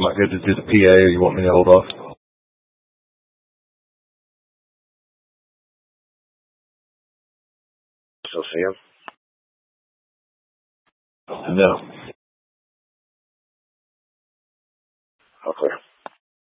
might go to do the PA, or you want me to hold off? Still see him? No. All clear.